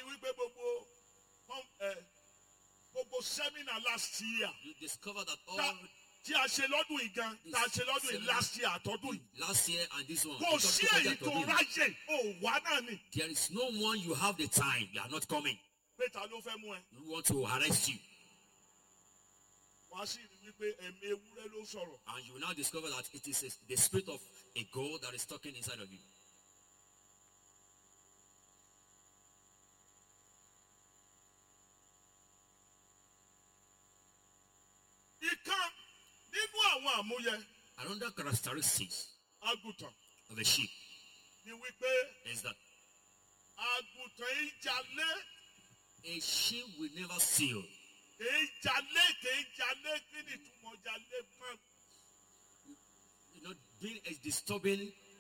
rí wípé gbogbo seminar last year. You discover that all tí a ṣe lọ́dún ìgan tá a ṣe lọ́dún yìí last year àtọ́dún yìí. last year and this one. Kò sí èyí tó ráyè ò wá náà ni. There is no one you have the time. You are not coming. Pé ta ló fẹ́ mú ẹ? You want to arrest you. Wàá sì rí wípé ẹ̀mí ewúrẹ́ ló sọ̀rọ̀. And you will now discover that it is the spirit of a God that is talking inside of you. Ìkan nínú àwọn àmúyẹ. Another characteristics Àgùntàn. of a sheep Ni wípé is that àgùntàn ìjàlé. a sheep will never steal. Ìjàlé kí ni ìtumọ̀ ìjàlé mọ́? You know, being a disturbing